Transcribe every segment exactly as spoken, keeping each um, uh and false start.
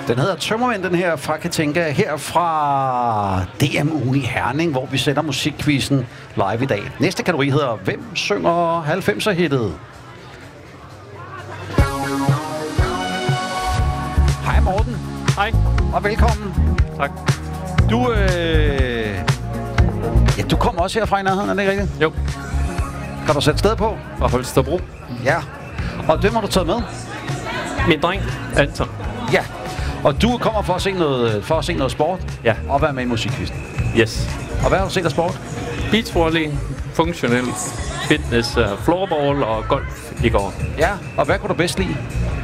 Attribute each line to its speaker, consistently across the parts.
Speaker 1: Den hedder Tømmermænd, den her fra Katinka, her fra D M Uni Herning, hvor vi sender musikquizzen live i dag. Næste kategori hedder Hvem synger halvfemser-hittet? Hej Morten.
Speaker 2: Hej.
Speaker 1: Og velkommen.
Speaker 2: Tak.
Speaker 1: Du, øh... ja, du kommer også herfra i nærheden, er det ikke rigtigt?
Speaker 2: Jo.
Speaker 1: Kan du sætte sted på?
Speaker 2: Fra Holstebro.
Speaker 1: Ja. Og hvem har du taget med?
Speaker 2: Min dreng, Anton.
Speaker 1: Ja. Og du kommer for at se noget, for at se noget sport?
Speaker 2: Ja.
Speaker 1: Og være med i musikquizzen?
Speaker 2: Yes.
Speaker 1: Og hvad har du set af sport?
Speaker 2: Beachvolley, funktionel fitness, uh, floorball og golf i går.
Speaker 1: Ja. Og hvad kunne du bedst lide?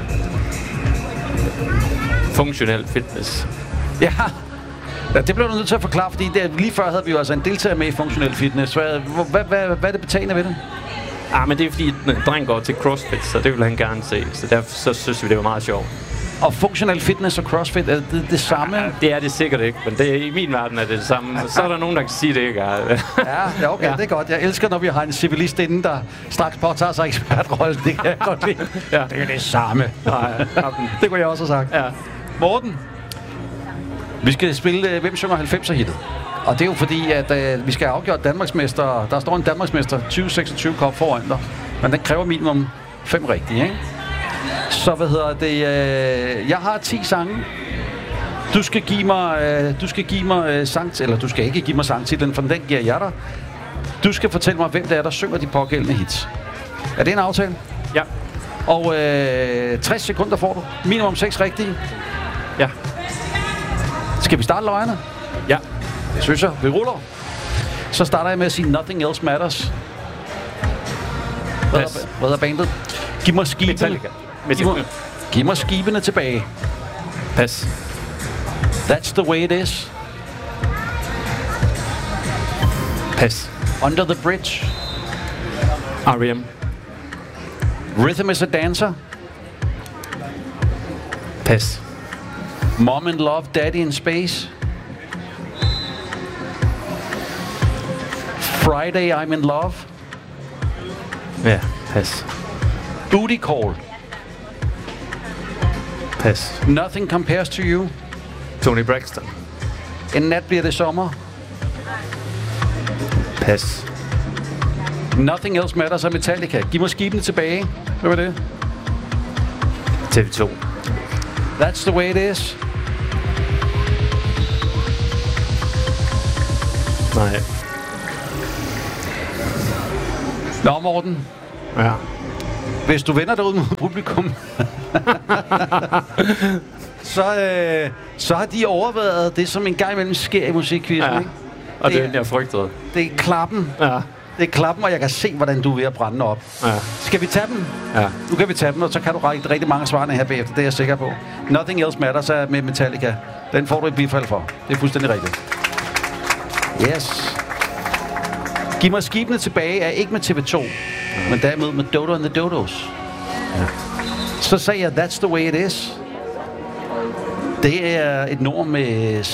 Speaker 2: Funktionel fitness.
Speaker 1: Ja. Ja, det blev du nødt til at forklare, fordi det, lige før havde vi jo altså en deltager med i funktionel fitness. Hvad, hvad, hvad, hvad er det betalende ved det?
Speaker 2: Ah, men det er fordi, at dreng går til CrossFit, så det vil han gerne se. Så derfor så synes vi, det var meget sjovt.
Speaker 1: Og funktionel fitness og CrossFit, er det det samme?
Speaker 2: Ja, det er det sikkert ikke, men det er, i min verden er det det samme. Så er der nogen, der kan sige, det ikke er.
Speaker 1: Ja, okay, ja. Det er godt. Jeg elsker, når vi har en civilist inden, der straks påtager sig ekspertrollen. Det kan jeg godt lide. Ja. Det er det samme. Nej, det kunne jeg også have sagt.
Speaker 2: Ja.
Speaker 1: Morten, vi skal spille Hvem synger halvfemser-hittet? Og det er jo fordi, at øh, vi skal have afgjort Danmarksmester. Der står en Danmarksmester tyve seksogtyve kop foran dig. Men den kræver minimum fem rigtige, ikke? Så hvad hedder det? Øh, jeg har ti sange. Du skal give mig, øh, du skal give mig øh, sang, eller du skal ikke give mig sangtitlen, for den giver jeg dig. Du skal fortælle mig, hvem det er, der synger de pågældende hits. Er det en aftale?
Speaker 2: Ja.
Speaker 1: Og øh, tres sekunder får du. Minimum seks rigtige.
Speaker 2: Ja.
Speaker 1: Skal vi starte løjerne?
Speaker 2: Ja.
Speaker 1: Det synes jeg. Vi ruller. Så starter jeg med at sige Nothing Else Matters. Hvad
Speaker 2: Pas.
Speaker 1: er, hvad er bandet? Giv mig skibene.
Speaker 2: Metallica.
Speaker 1: Giv mig, giv mig skibene tilbage.
Speaker 2: Pas.
Speaker 1: That's the way it is.
Speaker 2: Pas.
Speaker 1: Under the Bridge.
Speaker 2: R E M.
Speaker 1: Rhythm is a Dancer.
Speaker 2: Pas.
Speaker 1: Mom in Love, Daddy in Space. Friday, I'm in Love.
Speaker 2: Ja, pas.
Speaker 1: Booty Call.
Speaker 2: Pas.
Speaker 1: Nothing Compares to You.
Speaker 2: Tony Braxton.
Speaker 1: En nat bliver det sommer.
Speaker 2: Pas.
Speaker 1: Nothing Else Matters af Metallica. Giv mig skibene tilbage. Hvad var det?
Speaker 2: T V to.
Speaker 1: That's the way it is.
Speaker 2: Nej.
Speaker 1: Nå, Morten.
Speaker 2: Ja.
Speaker 1: Hvis du vender dig ud mod publikum, så, øh, så har de overvejet det, som en gang imellem sker i musikquizzen,
Speaker 2: Ja.
Speaker 1: ikke?
Speaker 2: Og det er
Speaker 1: Det-
Speaker 2: den, jeg frygtede.
Speaker 1: Det er klappen.
Speaker 2: Ja.
Speaker 1: Det er klappen, og jeg kan se, hvordan du er ved at brænde op.
Speaker 2: Ja.
Speaker 1: Skal vi tage dem?
Speaker 2: Ja.
Speaker 1: Nu kan vi tage dem, og så kan du række rigtig mange svarene her bagefter. Det er jeg sikker på. Nothing Else Matters er med Metallica. Den får du et bifald for. Det er fuldstændig rigtigt. Yes. Giv mig skibene tilbage er ikke med T V to, men derimod med Dodo and the Dodos.
Speaker 2: Ja.
Speaker 1: Så sagde jeg, That's the way it is. Det er et nummer med